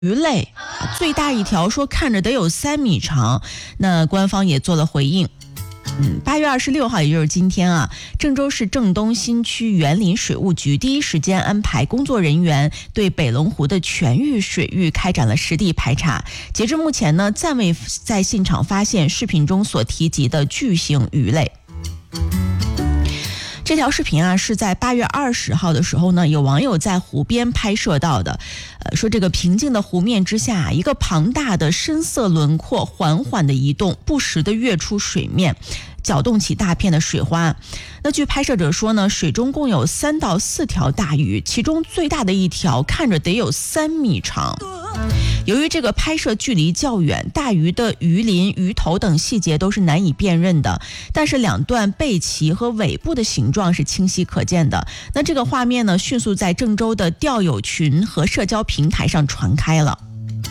鱼类最大一条说看着得有3米长，那官方也做了回应。8月26号，也就是今天啊，郑州市郑东新区园林水务局第一时间安排工作人员对北龙湖的全域水域开展了实地排查。截至目前呢，暂未在现场发现视频中所提及的巨型鱼类。这条视频啊，是在8月20号的时候呢，有网友在湖边拍摄到的。说这个平静的湖面之下，一个庞大的深色轮廓缓缓的移动，不时的跃出水面，搅动起大片的水花。那据拍摄者说呢，水中共有3到4条大鱼，其中最大的一条看着得有3米长。由于这个拍摄距离较远，大鱼的鱼鳞、鱼头等细节都是难以辨认的，但是2段背鳍和尾部的形状是清晰可见的。那这个画面呢，迅速在郑州的钓友群和社交平台上传开了。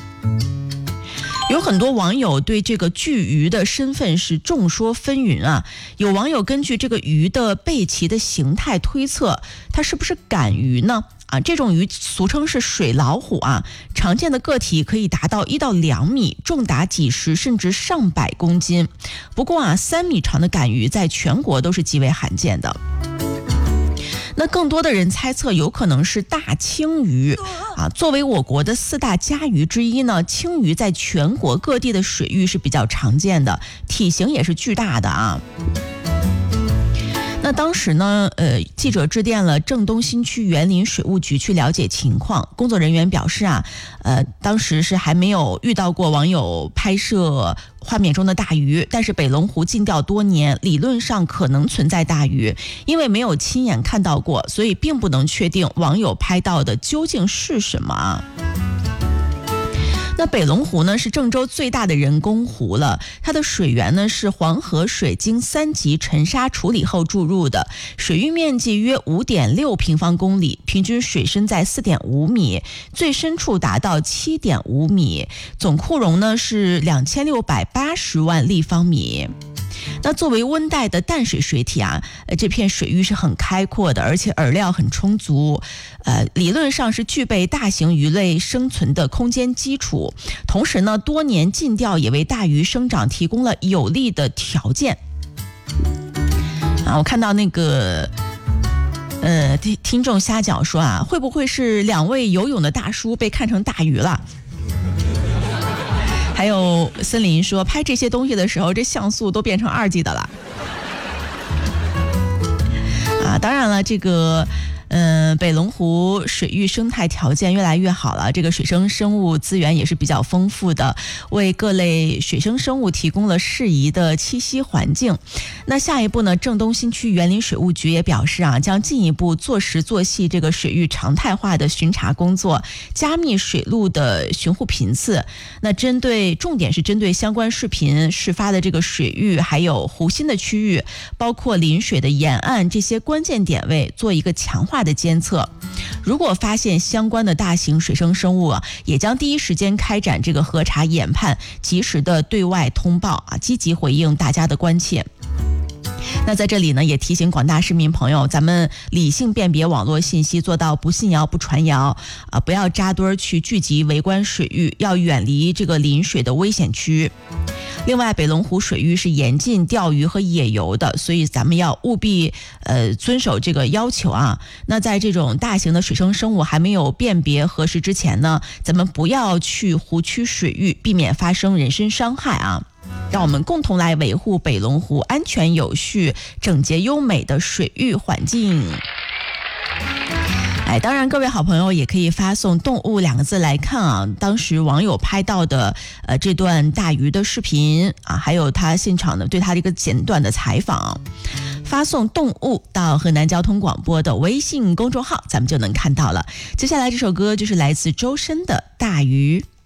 有很多网友对这个巨鱼的身份是众说纷纭啊。有网友根据这个鱼的背鳍的形态推测，它是不是杆鱼呢？这种鱼俗称是水老虎啊，常见的个体可以达到1到2米，重达几十甚至上百公斤。不过3米长的杆鱼在全国都是极为罕见的。那更多的人猜测有可能是大青鱼作为我国的4大家鱼之一呢，青鱼在全国各地的水域是比较常见的，体型也是巨大的啊。那当时呢，记者致电了郑东新区园林水务局去了解情况。工作人员表示当时是还没有遇到过网友拍摄画面中的大鱼，但是北龙湖禁钓多年，理论上可能存在大鱼，因为没有亲眼看到过，所以并不能确定网友拍到的究竟是什么。那北龙湖呢，是郑州最大的人工湖了，它的水源呢是黄河水经3级沉沙处理后注入的，水域面积约 5.6平方公里，平均水深在 4.5米，最深处达到 7.5米，总库容呢是2680万立方米。那作为温带的淡水水体这片水域是很开阔的，而且饵料很充足，理论上是具备大型鱼类生存的空间基础。同时呢，多年禁钓也为大鱼生长提供了有利的条件。我看到那个听众瞎讲说会不会是2位游泳的大叔被看成大鱼了？还有森林说，拍这些东西的时候，这像素都变成2G 的了。当然了，这个北龙湖水域生态条件越来越好了，这个水生生物资源也是比较丰富的，为各类水生生物提供了适宜的栖息环境。那下一步呢，郑东新区园林水务局也表示将进一步做实做细这个水域常态化的巡查工作，加密水路的巡护频次。那重点是针对相关视频事发的这个水域还有湖心的区域，包括临水的沿岸这些关键点位做一个强化的监测。如果发现相关的大型水生生物也将第一时间开展这个核查研判，及时的对外通报积极回应大家的关切。那在这里呢，也提醒广大市民朋友，咱们理性辨别网络信息，做到不信谣不传谣不要扎堆去聚集围观水域，要远离这个临水的危险区。另外，北龙湖水域是严禁钓鱼和野游的，所以咱们要务必遵守这个要求那在这种大型的水生生物还没有辨别核实之前呢，咱们不要去湖区水域，避免发生人身伤害让我们共同来维护北龙湖安全有序、整洁优美的水域环境。当然各位好朋友也可以发送动物2个字来看当时网友拍到的这段大鱼的视频还有他现场的对他的一个简短的采访。发送动物到河南交通广播的微信公众号，咱们就能看到了。接下来这首歌就是来自周深的《大鱼》。